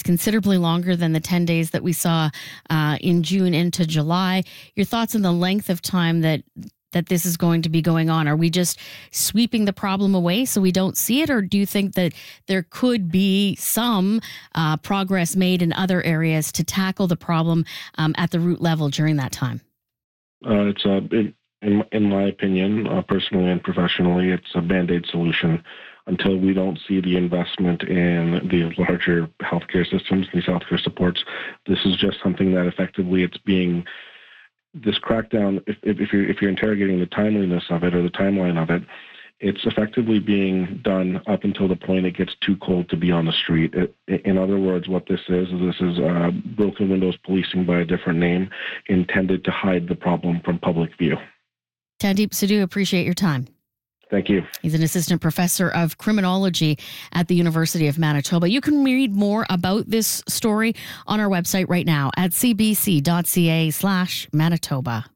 It's considerably longer than the 10 days that we saw in June into July. Your thoughts on the length of time that this is going to be going on? Are we just sweeping the problem away so we don't see it? Or do you think that there could be some progress made in other areas to tackle the problem at the root level during that time? In my opinion, personally and professionally, it's a Band-Aid solution until we don't see the investment in the larger healthcare systems, these healthcare supports. This is just something that effectively this crackdown, if you're interrogating the timeliness of it or the timeline of it, it's effectively being done up until the point it gets too cold to be on the street. In other words, what this is broken windows policing by a different name intended to hide the problem from public view. Tandeep Sidhu, appreciate your time. Thank you. He's an assistant professor of criminology at the University of Manitoba. You can read more about this story on our website right now at cbc.ca/Manitoba.